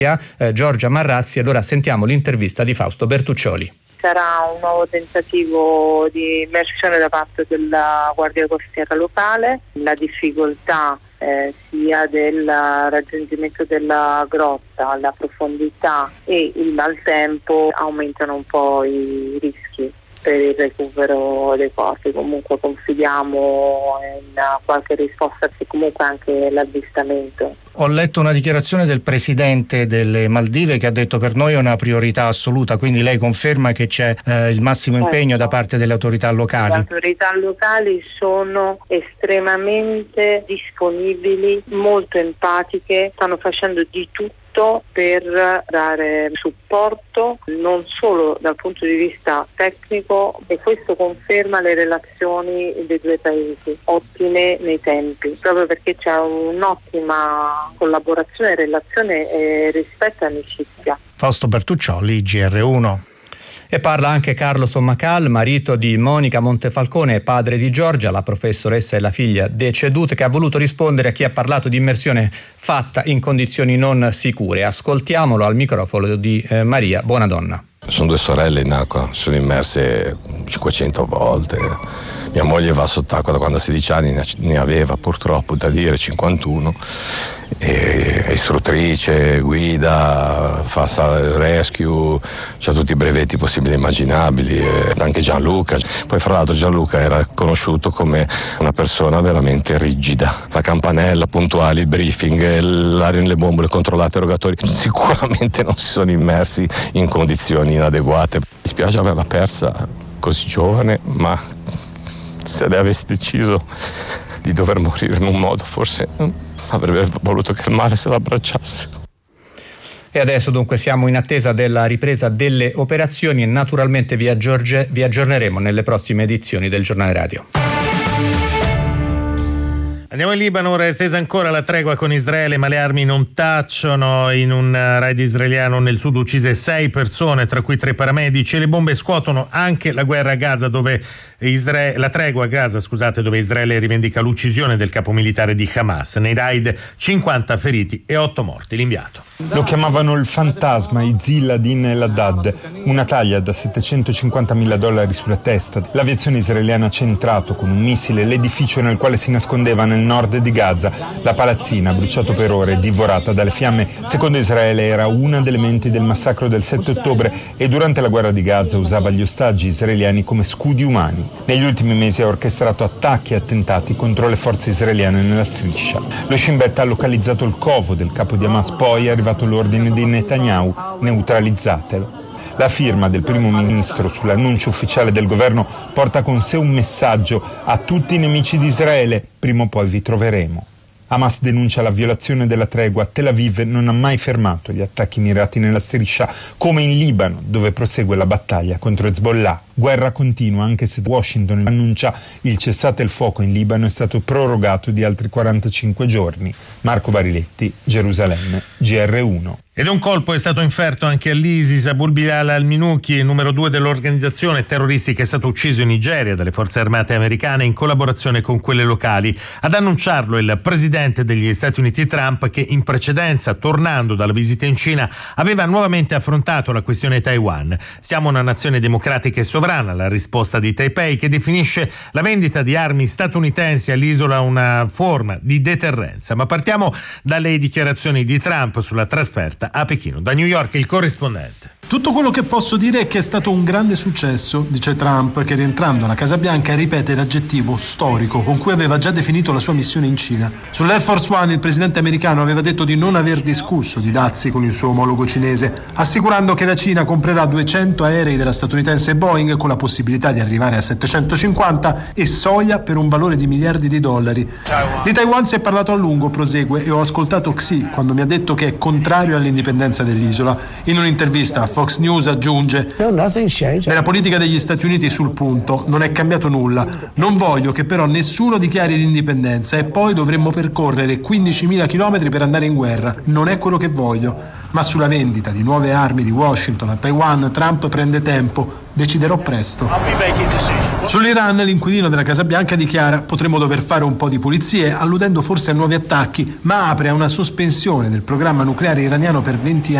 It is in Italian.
Giorgia Marrazzi. Allora sentiamo l'intervista di Fausto Bertuccioli. Sarà un nuovo tentativo di immersione da parte della Guardia Costiera locale. La difficoltà sia del raggiungimento della grotta, la profondità e il maltempo aumentano un po' i rischi per il recupero dei corpi. Comunque confidiamo in qualche risposta e comunque anche l'avvistamento. Ho letto una dichiarazione del presidente delle Maldive che ha detto: per noi è una priorità assoluta, quindi lei conferma che c'è il massimo impegno da parte delle autorità locali? Le autorità locali sono estremamente disponibili, molto empatiche, stanno facendo di tutto per dare supporto non solo dal punto di vista tecnico, e questo conferma le relazioni dei due paesi ottime nei tempi, proprio perché c'è un'ottima collaborazione, relazione, rispetto e amicizia. Fausto Bertuccioli, GR1. E parla anche Carlo Sommacal, marito di Monica Montefalcone e padre di Giorgia, la professoressa e la figlia decedute, che ha voluto rispondere a chi ha parlato di immersione fatta in condizioni non sicure. Ascoltiamolo al microfono di Maria Buonadonna. Sono due sorelle in acqua, sono immerse 500 volte. Mia moglie va sott'acqua da quando ha 16 anni, ne aveva purtroppo da dire 51. È istruttrice, guida, fa rescue, c'ha tutti i brevetti possibili e immaginabili, anche Gianluca. Poi fra l'altro Gianluca era conosciuto come una persona veramente rigida. La campanella, puntuali, il briefing, l'aria nelle bombole, controllate, erogatori. Sicuramente non si sono immersi in condizioni inadeguate. Mi spiace averla persa così giovane, ma se lei avesse deciso di dover morire in un modo, forse avrebbe voluto che il mare se l'abbracciasse. E adesso dunque siamo in attesa della ripresa delle operazioni e naturalmente vi aggiorneremo nelle prossime edizioni del Giornale Radio. Andiamo in Libano, ora è estesa ancora la tregua con Israele, ma le armi non tacciono. In un raid israeliano nel sud uccise 6 persone, tra cui 3 paramedici, e le bombe scuotono anche la guerra a Gaza, dove la tregua a Gaza, dove Israele rivendica l'uccisione del capo militare di Hamas. Nei raid 50 feriti e 8 morti. L'inviato. Lo chiamavano il fantasma Izil Adin el-Haddad, una taglia da $750.000 sulla testa. L'aviazione israeliana ha centrato con un missile l'edificio nel quale si nascondeva nel nord di Gaza. La palazzina, bruciato per ore, divorata dalle fiamme, secondo Israele era una delle menti del massacro del 7 ottobre e durante la guerra di Gaza usava gli ostaggi israeliani come scudi umani. Negli ultimi mesi ha orchestrato attacchi e attentati contro le forze israeliane nella striscia. Lo Shin Bet ha localizzato il covo del capo di Hamas, poi è arrivato l'ordine di Netanyahu: neutralizzatelo. La firma del primo ministro sull'annuncio ufficiale del governo porta con sé un messaggio a tutti i nemici di Israele: prima o poi vi troveremo. Hamas denuncia la violazione della tregua. Tel Aviv non ha mai fermato gli attacchi mirati nella striscia, come in Libano, dove prosegue la battaglia contro Hezbollah. Guerra continua, anche se Washington annuncia il cessate il fuoco in Libano è stato prorogato di altri 45 giorni. Marco Bariletti, Gerusalemme, GR1. Ed un colpo è stato inferto anche all'ISIS. Abul Bilal al-Minuki, il numero 2 dell'organizzazione terroristica, è stato ucciso in Nigeria dalle forze armate americane in collaborazione con quelle locali. Ad annunciarlo il presidente degli Stati Uniti Trump, che in precedenza, tornando dalla visita in Cina, aveva nuovamente affrontato la questione Taiwan. Siamo una nazione democratica e sovrana, la risposta di Taipei, che definisce la vendita di armi statunitensi all'isola una forma di deterrenza. Ma partiamo dalle dichiarazioni di Trump sulla trasferta a Pechino. Da New York il corrispondente. Tutto quello che posso dire è che è stato un grande successo, dice Trump, che rientrando alla Casa Bianca ripete l'aggettivo storico con cui aveva già definito la sua missione in Cina. Sull'Air Force One il presidente americano aveva detto di non aver discusso di dazi con il suo omologo cinese, assicurando che la Cina comprerà 200 aerei della statunitense Boeing con la possibilità di arrivare a 750 e soia per un valore di miliardi di dollari. Di Taiwan si è parlato a lungo, prosegue, e ho ascoltato Xi quando mi ha detto che è contrario all'indipendenza dell'isola. In un'intervista a Fox News aggiunge: nella politica degli Stati Uniti sul punto non è cambiato nulla. Non voglio che però nessuno dichiari l'indipendenza e poi dovremmo percorrere 15.000 chilometri per andare in guerra. Non è quello che voglio. Ma sulla vendita di nuove armi di Washington a Taiwan Trump prende tempo. Deciderò presto. Sull'Iran l'inquilino della Casa Bianca dichiara: potremmo dover fare un po' di pulizie, alludendo forse a nuovi attacchi, ma apre a una sospensione del programma nucleare iraniano per 20 anni.